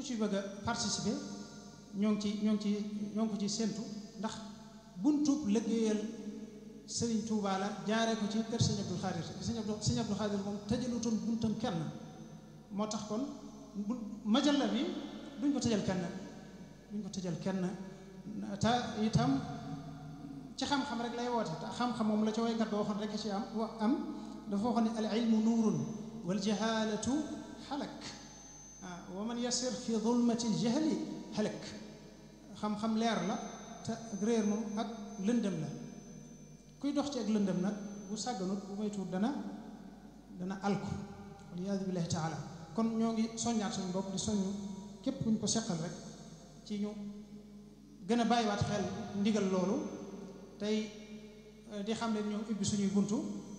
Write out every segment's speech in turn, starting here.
ku ci bëgg a participer ñoo ngi ko ci séntu ndax buntub liggéeyal Sëriñ Tuubaa la jaaree ko ci kër Sëriñ Abdul Xaadir Sëriñ Abdul Xaadir moom tëjalutoon buntam kenn moo tax kon majalla bi duñ ko tëjal kenn te itam ci xam-xam rek lay woote te xam-xam moom la ca woykat ba waxoon rek ci am dafa waxoon ne al ilmu nuurun wal jahalatu halak wa man yasir fi zulmati al jahli halak xam-xam leer la te réer moom ak lëndëm la kuy dox ci ak lëndëm nag bu sàgganut bu moytuwut dana alku waliyaadu billahi taala kon ñoo ngi soññaat suñu bopp di soññu képp kuñ ko seqal rek ci ñu gën a bàyyiwaat xel ndigal loolu tey di xam ne ñoo ubbi suñuy buntu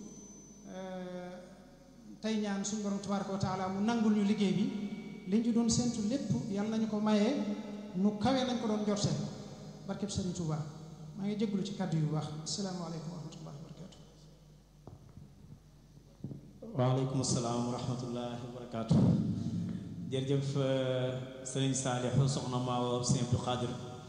tey ñaan suñu borom tabaraka wa taala mu nangul ñu liggéey bi liñ ci doon séntu lépp yàlla nañu ko mayee nu kawee nañ ko doon jorte barkeb Sëriñ Tuubaa maa ngi jégalu ci kàddu yu baax asalaamaaleykum wa rahmatullahi wa barakatu waaleykum salaam wa rahmatullahi wa barakatu jërëjëf sëriñ Saliou soxna Maawa Sëriñ Abdou Khadir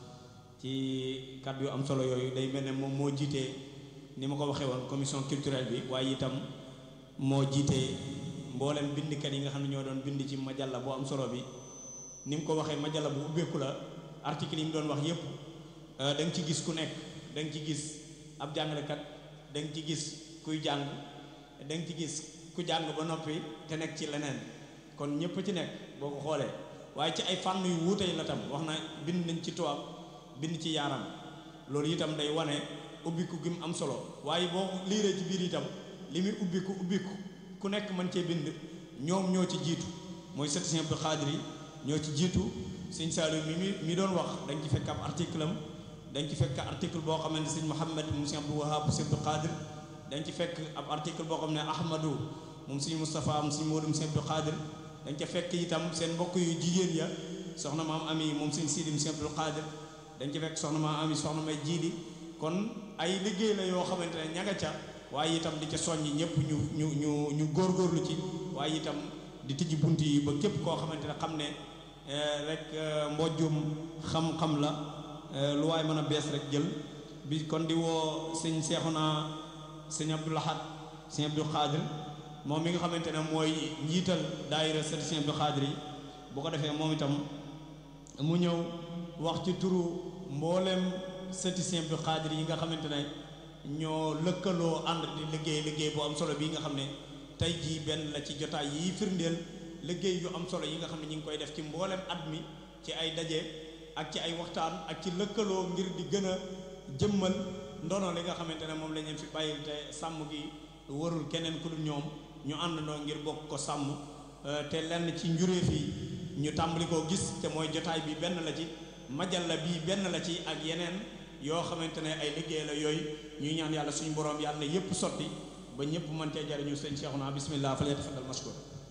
ci kàddu yu am solo yooyu day mel ne moom moo jiitee ni ma ko waxee woon commission culturelle bi waaye itam moo jiitee mboolem bindkat yi nga xam ne ñoo doon bind ci majalla bu am solo bi ni mu ko waxee majalla bu ubbeeku la article yi mu doon wax yépp da nga ci gis ku nekk da nga ci gis ab jàngalekat da nga ci gis kuy jàng da nga ci gis ku jàng ba noppi te nekk ci leneen kon ñëpp ci nekk boo ko xoolee waaye ci ay fànn yu wuute la tam wax na bind nañ ci tubaab bind ci yaaram loolu itam day wane ubbiku gi mu am solo waaye boo liiree ci biir itam li muy ubbiku ku nekk mën cee bind ñoom ñoo ci jiitu mooy sëti Sëriñ Abdou Khadir yi ñoo ci jiitu Sëriñ Saliou mi doon wax dañ ci fekk ab article am dañ ci fekk article boo xam ne Sëriñ Mouhamed moom Sëriñ Abdou Wahab Sëriñ Abdou Khadir dañ ci fekk ab article boo xam ne Ahmadou moom Sëriñ Moustapha moom Sëriñ Modou Sëriñ Abdou Khadir dañ ca fekk itam seen mbokk yu jigéen ya soxna maam Ami moom Sëriñ Sidi Sëriñ Abdou Khadir dañ ci fekk soxna maam Ami soxna may jiidi kon ay liggéey la yoo xamante ne ñaga ca waaye itam di ca soññi ñëpp ñu góorgóorlu ci waaye itam di tijji bunt yi ba képp koo xamante ne xam ne rek mbojjum xam-xam la lu waay mën a bees rek jël bi kon di woo sëñ Seexuna sëñ Abdou Lahad sëñ Abdou Khadir moom mi nga xamante ne mooy njiital daayira sëñ sëñ Abdou Khadir yi bu ko defee moom itam mu ñëw wax ci turu mboolem sëti sëñ Abdou Khadir yi nga xamante ne ñoo lëkkaloo ànd di liggéey bu am solo bii nga xam ne tey jii benn la ci jotaay yi firndeel liggéey yu am solo yi nga xam ne ñu ngi koy def ci mboolem at mi ci ay daje ak ci ay waxtaan ak ci lëkkaloo ngir di gën a jëmmal ndono li nga xamante ne moom la ñu fi bàyyil te sàmm gi warul keneen ku dul ñoom ñu àndandoo ngir bokk ko sàmm te lenn ci njuréef yi ñu tàmbali koo gis te mooy jotaay bi benn la ci majalla bii benn la ci ak yeneen yoo xamante ne ay liggéey la yooyu ñuy ñaan yàlla suñu borom yàlla yépp sotti ba ñëpp mën cee jariñu sëñ Cheikhouna bismillah fa tafaddal mashkur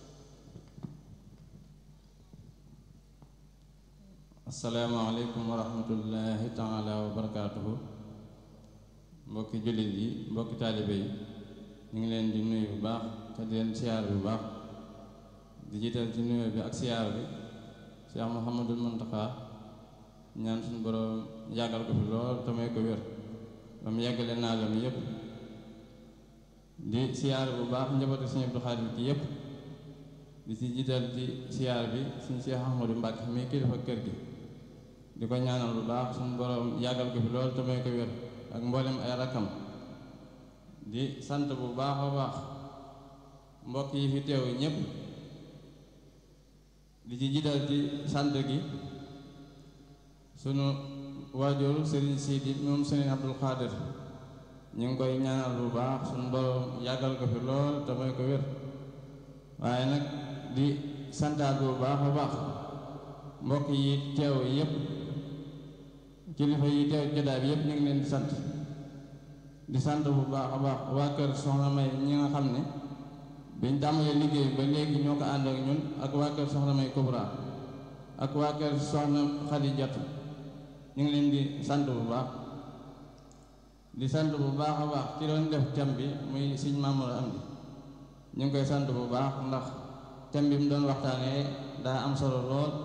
asalaamaaleykum wa rahmatullahi taala wa barakaatuhu mbokki jullit yi mbokki taalibe yi ñu ngi leen di nuyu bu baax te di leen siyaar bu baax di jiital ci nuyu bi ak siyaar bi Cheikh Mouhamadul Mountakha ñaan suñu borom yàggal ko fi lool te may ko wér ba mu yàggale naalam yépp di siyaar bu baax njabootu Sëriñ Abdou Khadir ci yépp di ci jiital ci siyaar bi suñu Cheikh Ahmadou Mbacke mi kilifa kër gi di ko ñaanal bu baax suñu borom yàggal ko fi lool te may ko wér ak mboolem ay rakkam di sant bu baax a baax mbokk yi fi teew ñépp di ci jiital ci sant gi sunu waajur Serigne Sidi moom Serigne Abdou Khadir ñu ngi koy ñaanal bu baax suñu borom yàggal ko fi lool te may ko wér waaye nag di santaat bu baax a baax mbokk yi teew yépp kilifa yi teew jotaay bi yépp ñu ngi leen di sant bu baax a baax waa kër Soxna May ñi nga xam ne biñ tàmbalee liggéey ba léegi ñoo ko ànd ak ñun ak waa kër Soxna May Kubra ak waa kër Soxna Xadijat ñu ngi leen di sant bu baax di sant bu baax a baax ci doon def thème bi muy Sëñ Mamour Amdi ñu ngi koy sant bu baax ndax thème bi mu doon waxtaanee daa am solo lool